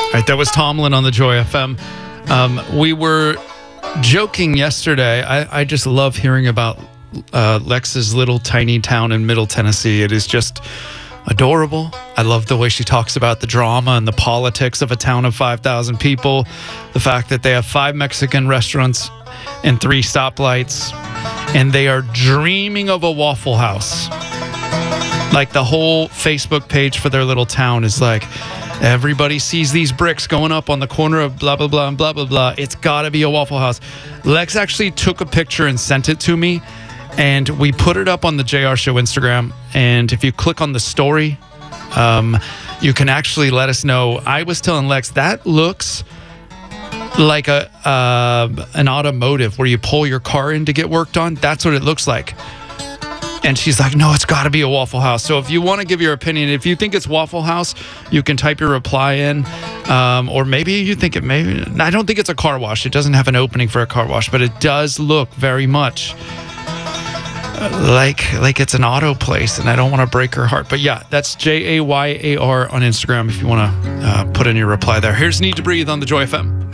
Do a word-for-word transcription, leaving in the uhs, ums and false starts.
All right, that was Tomlin on the Joy F M. Um, we were joking yesterday. I, I just love hearing about uh, Lex's little tiny town in Middle Tennessee. It is just adorable. I love the way she talks about the drama and the politics of a town of five thousand people. The fact that they have five Mexican restaurants and three stoplights, and they are dreaming of a Waffle House. Like the whole Facebook page for their little town is like, everybody sees these bricks going up on the corner of blah, blah, blah, and blah, blah, blah. It's got to be a Waffle House. Lex actually took a picture and sent it to me, and we put it up on the J R Show Instagram. And if you click on the story, um, you can actually let us know. I was telling Lex, that looks like a uh, an automotive where you pull your car in to get worked on. That's what it looks like. And she's like, no, it's got to be a Waffle House. So if you want to give your opinion, if you think it's Waffle House, you can type your reply in. Um, or maybe you think it may. I don't think it's a car wash. It doesn't have an opening for a car wash, but it does look very much like like it's an auto place, and I don't want to break her heart. But yeah, that's J A Y A R on Instagram if you want to uh, put in your reply there. Here's Need to Breathe on the Joy F M.